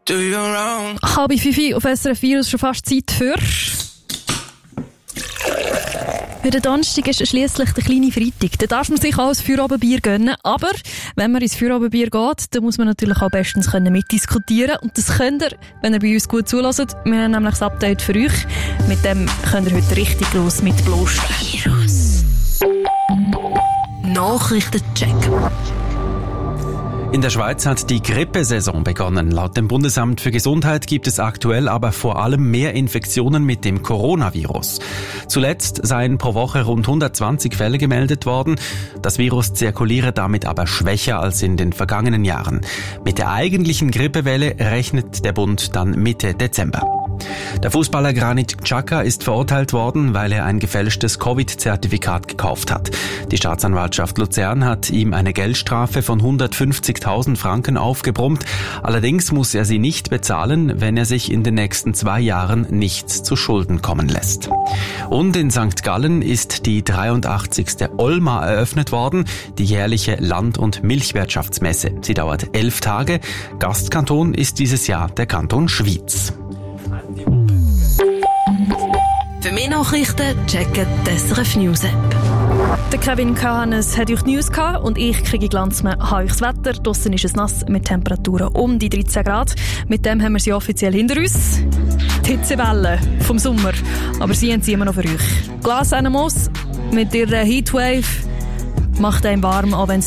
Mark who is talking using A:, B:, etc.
A: Halb 5 auf SRF 4 ist schon fast Zeit für... Für den Donnerstag ist schliesslich der kleine Freitag. Da darf man sich auch ein Feierabendbier gönnen. Aber wenn man ins Feierabendbier geht, dann muss man natürlich auch bestens mitdiskutieren. Und das könnt ihr, wenn ihr bei uns gut zuhört. Wir haben nämlich das Update für euch. Mit dem könnt ihr heute richtig los mit Blosten. Virus. Nachrichtencheck.
B: In der Schweiz hat die Grippesaison begonnen. Laut dem Bundesamt für Gesundheit gibt es aktuell aber vor allem mehr Infektionen mit dem Coronavirus. Zuletzt seien pro Woche rund 120 Fälle gemeldet worden. Das Virus zirkuliere damit aber schwächer als in den vergangenen Jahren. Mit der eigentlichen Grippewelle rechnet der Bund dann Mitte Dezember. Der Fußballer Granit Xhaka ist verurteilt worden, weil er ein gefälschtes Covid-Zertifikat gekauft hat. Die Staatsanwaltschaft Luzern hat ihm eine Geldstrafe von 150.000 Franken aufgebrummt. Allerdings muss er sie nicht bezahlen, wenn er sich in den nächsten 2 Jahren nichts zu Schulden kommen lässt. Und in St. Gallen ist die 83. Olma eröffnet worden, die jährliche Land- und Milchwirtschaftsmesse. Sie dauert 11 Tage. Gastkanton ist dieses Jahr der Kanton Schwyz.
A: Für mehr Nachrichten checken die SRF News App. Der Kevin Kahanes hat euch die News gehabt und ich kriege Glanzmann habe euch das Wetter. Draussen ist es nass mit Temperaturen um die 13 Grad. Mit dem haben wir sie offiziell hinter uns. Die Hitzewelle vom Sommer, aber sie haben sie immer noch für euch. Glas Animals mit ihrer Heatwave macht einen warm, auch wenn es